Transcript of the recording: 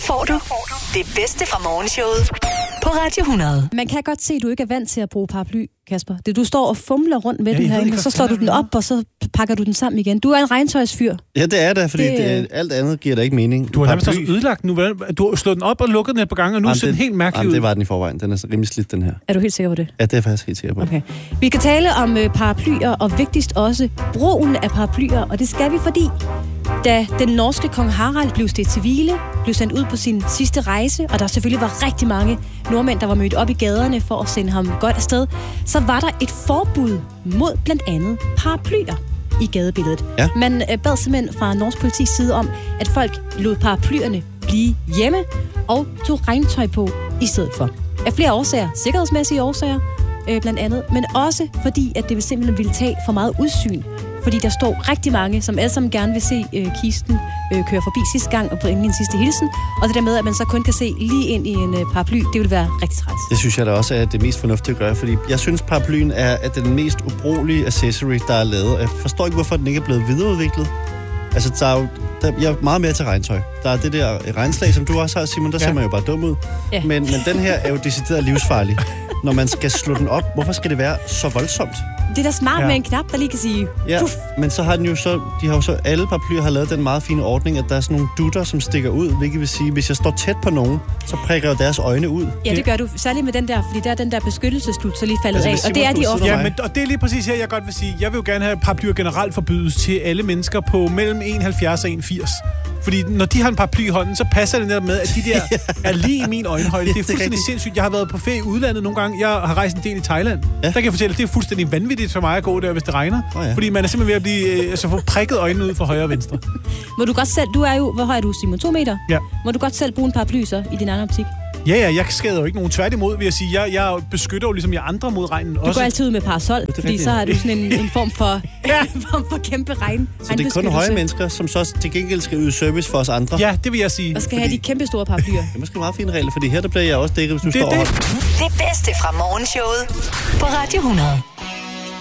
får du det bedste fra morgenshowet på Radio 100. Man kan godt se, at du ikke er vant til at bruge paraply, Kasper. Du står og fumler rundt med den herinde, og så slår du den op, og så pakker du den sammen igen. Du er en regntøjsfyr. Ja, det er det, fordi alt andet giver da ikke mening. Du har nærmest også ødelagt den nu. Du har slået den op og lukket den et par gange, og nu ser den helt mærkelig ud. Det var den i forvejen. Den er rimelig slidt, den her. Er du helt sikker på det? Ja, det er jeg faktisk helt sikker på. Okay. Vi kan tale om paraplyer, og vigtigst også brugen af paraplyer, og det skal vi, fordi da den norske kong Harald blev stedt til hvile, blev sendt ud på sin sidste rejse, og der selvfølgelig var rigtig mange nordmænd, der var mødt op i gaderne for at sende ham godt afsted, så var der et forbud mod blandt andet paraplyer i gadebilledet. Ja. Man bad simpelthen fra norsk politis side om, at folk lod paraplyerne blive hjemme og tog regntøj på i stedet for. Af flere årsager, sikkerhedsmæssige årsager blandt andet, men også fordi, at det simpelthen ville tage for meget udsyn. Fordi der står rigtig mange, som alle sammen gerne vil se kisten køre forbi sidste gang og bringe en sidste hilsen. Og det der med, at man så kun kan se lige ind i en paraply, det vil være rigtig træls. Det synes jeg da også er det mest fornuftige at gøre, fordi jeg synes, paraplyen er den mest ubrugelige accessory, der er lavet. Jeg forstår ikke, hvorfor den ikke er blevet videreudviklet. Altså, jeg er meget mere til regntøj. Der er det der regnslag, som du også har, Simon, der ser man jo bare dum ud. Ja. Men den her er jo decideret livsfarlig. Når man skal slå den op, hvorfor skal det være så voldsomt? Det er da smart med en knap, der lige kan sige puff. Men så har den jo alle paraplyer har lavet den meget fine ordning, at der er sådan nogle dutter, som stikker ud, hvilket vil sige, hvis jeg står tæt på nogen, så prikker jeg deres øjne ud. Ja, det gør du. Særligt med den der, fordi der er den der beskyttelseslut, så lige faldet af. Og det er de ofte. Ja, men og det er lige præcis her, jeg godt vil sige. Jeg vil jo gerne have, at paraplyer generelt forbydes til alle mennesker på mellem 71 og 81. Fordi når de har en paraply i hånden, så passer det netop med, at de der er lige i min øjenhøjde. Det er fuldstændig sindssygt. Jeg har været på ferie i udlandet nogle gange. Jeg har rejst en del i Thailand. Ja. Der kan jeg fortælle, at det er fuldstændig vanvittigt for mig at gå der, hvis det regner. Fordi man er simpelthen ved at blive få prikket øjnene ud fra højre og venstre. Må du godt selv, hvor høj er du, Simon? 2 meter? Ja. Må du godt selv bruge en paraply så i din egen optik? Ja, jeg skader jo ikke nogen. Tværtimod vil jeg sige, jeg beskytter jo ligesom jeg andre mod regnen også. Du går altid ud med parasol, fordi så har du sådan en form for, kæmpe regn. Så det er kun høje mennesker, som så til gengæld skal yde service for os andre? Ja, det vil jeg sige. Og skal have de kæmpe store paraplyer. Det er måske meget fine regler, fordi her der bliver jeg også dækket, hvis du står Det bedste fra morgenshowet på Radio 100.